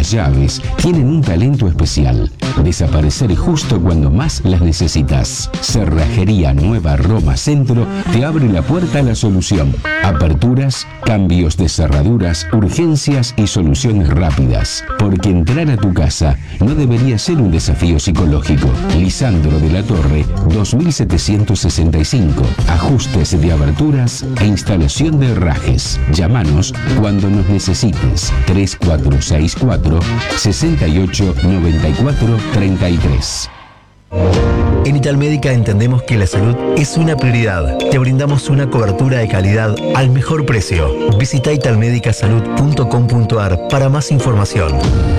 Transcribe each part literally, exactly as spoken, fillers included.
Las llaves tienen un talento especial: desaparecer justo cuando más las necesitas. Cerrajería Nueva Roma Centro te abre la puerta a la solución. Aperturas, cambios de cerraduras, urgencias y soluciones rápidas. Porque entrar a tu casa no debería ser un desafío psicológico. Lisandro de la Torre, dos mil setecientos sesenta y cinco. Ajustes de aberturas e instalación de herrajes. Llámanos cuando nos necesites. tres cuatro seis cuatro, seis ocho nueve cuatro tres tres. En Italmédica entendemos que la salud es una prioridad. Te brindamos una cobertura de calidad al mejor precio. Visita italmedicasalud punto com punto ar para más información.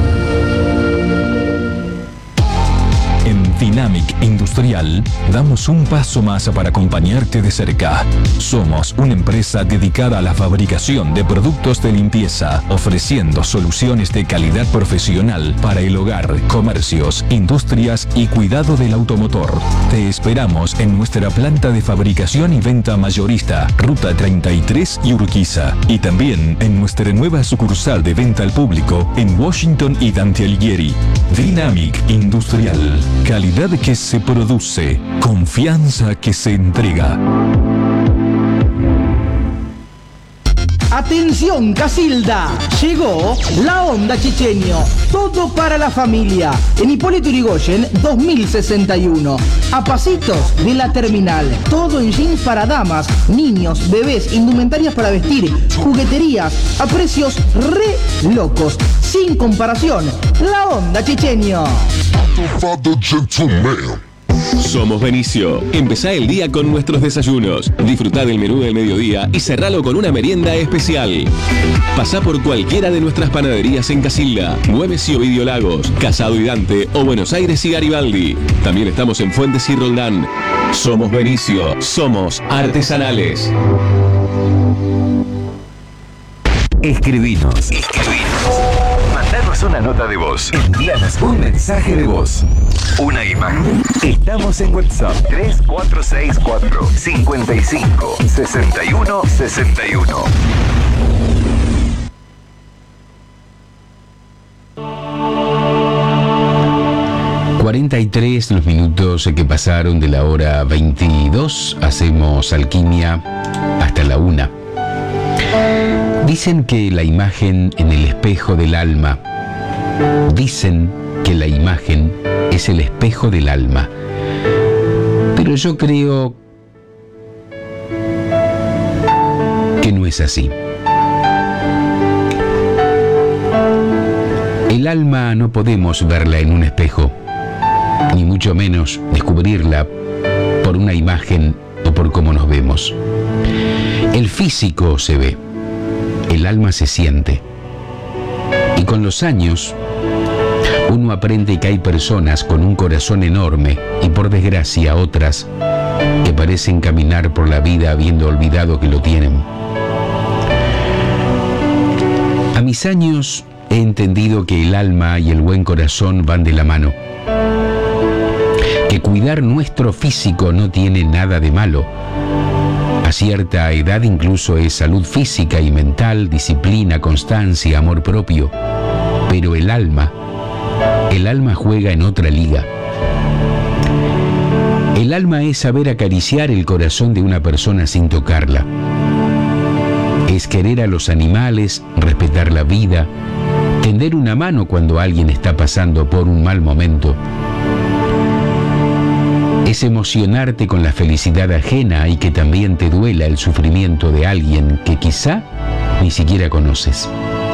En Dynamic Industrial damos un paso más para acompañarte de cerca. Somos una empresa dedicada a la fabricación de productos de limpieza, ofreciendo soluciones de calidad profesional para el hogar, comercios, industrias y cuidado del automotor. Te esperamos en nuestra planta de fabricación y venta mayorista, Ruta treinta y tres y Urquiza, y también en nuestra nueva sucursal de venta al público en Washington y Dante Alighieri. Dynamic Industrial. Calidad que se produce, confianza que se entrega. Atención Casilda, llegó la Onda Chichenio, todo para la familia, en Hipólito Yrigoyen dos mil sesenta y uno, a pasitos de la terminal, todo en jeans para damas, niños, bebés, indumentarias para vestir, jugueterías, a precios re locos, sin comparación, la Onda Chichenio. Somos Benicio. Empezá el día con nuestros desayunos. Disfrutá del menú del mediodía y cerralo con una merienda especial. Pasá por cualquiera de nuestras panaderías en Casilda, Güemes y Ovidio Lagos, Casado y Dante o Buenos Aires y Garibaldi. También estamos en Fuentes y Roldán. Somos Benicio. Somos artesanales. Escribinos. Escribinos. Mandanos una nota de voz. Envíanos un mensaje de voz. Una imagen. Estamos en WhatsApp. tres cuatro seis cuatro, cinco cinco, seis uno seis uno. cuarenta y tres los minutos que pasaron de la hora veintidós. Hacemos alquimia hasta la una. Dicen que la imagen en el espejo del alma. Dicen que la imagen es el espejo del alma. Pero yo creo que no es así. El alma no podemos verla en un espejo, ni mucho menos descubrirla por una imagen o por cómo nos vemos. El físico se ve, el alma se siente. Y con los años, uno aprende que hay personas con un corazón enorme y, por desgracia, otras que parecen caminar por la vida habiendo olvidado que lo tienen. A mis años he entendido que el alma y el buen corazón van de la mano. Que cuidar nuestro físico no tiene nada de malo. A cierta edad incluso es salud física y mental, disciplina, constancia, amor propio. Pero el alma, el alma juega en otra liga. El alma es saber acariciar el corazón de una persona sin tocarla. Es querer a los animales, respetar la vida, tender una mano cuando alguien está pasando por un mal momento. Es emocionarte con la felicidad ajena y que también te duela el sufrimiento de alguien que quizá ni siquiera conoces.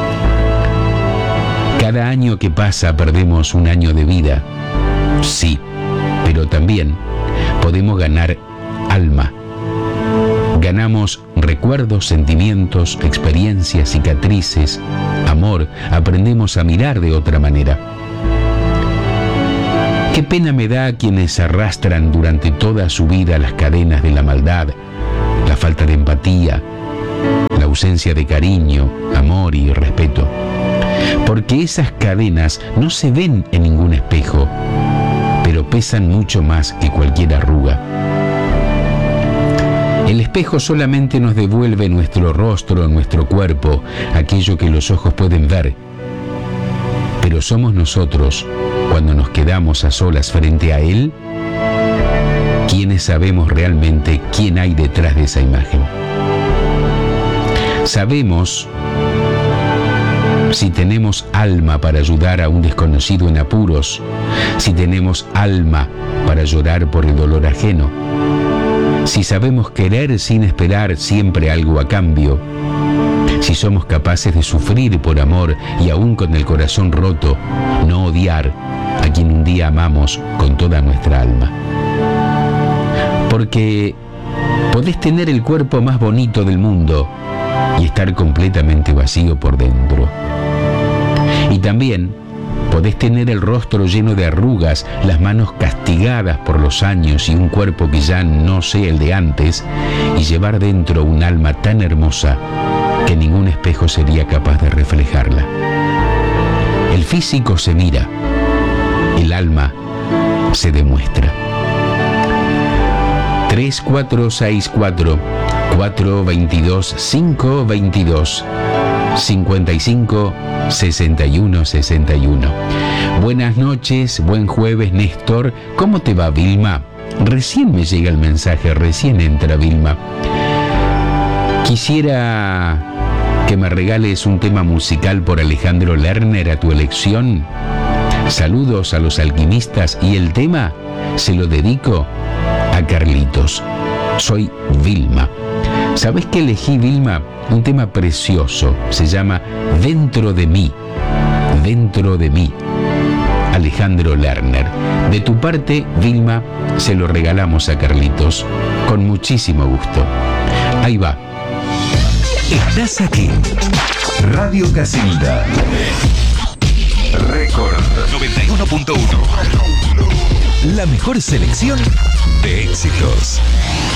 Cada año que pasa perdemos un año de vida, sí, pero también podemos ganar alma. Ganamos recuerdos, sentimientos, experiencias, cicatrices, amor, aprendemos a mirar de otra manera. Qué pena me da a quienes arrastran durante toda su vida las cadenas de la maldad, la falta de empatía, la ausencia de cariño, amor y respeto. Porque esas cadenas no se ven en ningún espejo, pero pesan mucho más que cualquier arruga. El espejo solamente nos devuelve nuestro rostro, nuestro cuerpo, aquello que los ojos pueden ver. Pero somos nosotros, cuando nos quedamos a solas frente a Él, quienes sabemos realmente quién hay detrás de esa imagen. Sabemos si tenemos alma para ayudar a un desconocido en apuros, si tenemos alma para llorar por el dolor ajeno, si sabemos querer sin esperar siempre algo a cambio, si somos capaces de sufrir por amor y aún con el corazón roto, no odiar a quien un día amamos con toda nuestra alma. Porque podés tener el cuerpo más bonito del mundo y estar completamente vacío por dentro. Y también podés tener el rostro lleno de arrugas, las manos castigadas por los años y un cuerpo que ya no sea el de antes, y llevar dentro un alma tan hermosa que ningún espejo sería capaz de reflejarla. El físico se mira, el alma se demuestra. tres cuatro seis cuatro, cuatro dos dos, cinco dos dos, cincuenta y cinco, sesenta y uno, sesenta y uno. Buenas noches, buen jueves, Néstor. ¿Cómo te va, Vilma? Recién me llega el mensaje, recién entra Vilma. Quisiera que me regales un tema musical por Alejandro Lerner a tu elección. Saludos a los alquimistas y el tema se lo dedico a Carlitos. Soy Vilma. ¿Sabés qué elegí, Vilma? Un tema precioso. Se llama Dentro de mí. Dentro de mí. Alejandro Lerner. De tu parte, Vilma, se lo regalamos a Carlitos. Con muchísimo gusto. Ahí va. Estás aquí. Radio Casilda. Récord noventa y uno punto uno. La mejor selección de éxitos.